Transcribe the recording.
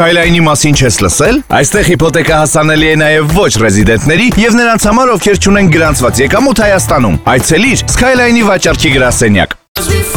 Skyline-ի մասին չես լսել? Այստեղ հիփոթեկա հասանելի է նաև ոչ ռեզիդենտների եւ նրանց համար, ովքեր չունեն գրանցված եկամուտ Հայաստանում։ Այցելիր Skyline-ի վաճառքի գրասենյակ։